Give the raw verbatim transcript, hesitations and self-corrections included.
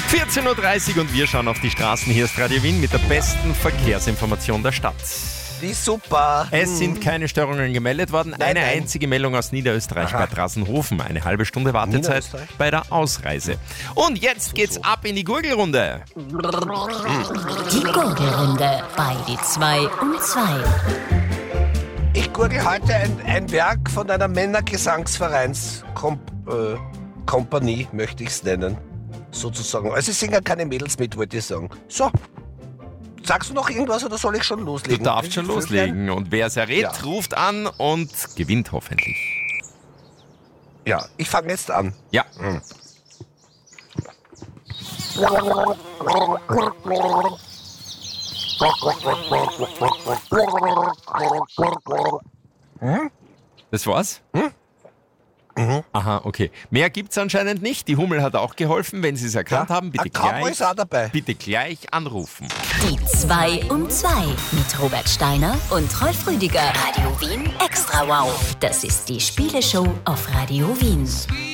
vierzehn Uhr dreißig und wir schauen auf die Straßen. Hier ist Radio Wien mit der besten Verkehrsinformation der Stadt. Wie super. Es sind keine Störungen gemeldet worden. Nein, Eine nein. einzige Meldung aus Niederösterreich Aha. bei Drassenhofen. Eine halbe Stunde Wartezeit Niederösterreich? bei der Ausreise. Und jetzt geht's ab in die Gurgelrunde. Die Gurgelrunde bei die zwei um zwei. Ich gurgel heute ein, ein Werk von einer Männergesangsvereins-Kompanie, möchte ich es nennen. Sozusagen. Also es singen keine Mädels mit, wollte ich sagen. So. Sagst du noch irgendwas oder soll ich schon Du loslegen? darfst schon loslegen. Und wer es errät, Ja. ruft an und gewinnt hoffentlich. Ja, ich fange jetzt an. Ja. Das war's? Aha, okay. Mehr gibt's anscheinend nicht. Die Hummel hat auch geholfen. Wenn Sie es erkannt haben, bitte Ein Cowboy gleich, ist auch dabei. bitte gleich anrufen. Die zwei um zwei mit Robert Steiner und Rolf Rüdiger. Radio Wien Extra Wow. Das ist die Spieleshow auf Radio Wien.